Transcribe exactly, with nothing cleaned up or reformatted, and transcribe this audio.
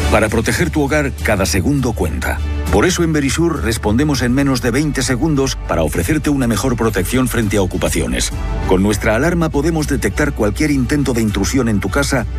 Para proteger tu hogar, cada segundo cuenta. Por eso en Verisur respondemos en menos de veinte segundos para ofrecerte una mejor protección frente a ocupaciones. Con nuestra alarma podemos detectar cualquier intento de intrusión en tu casa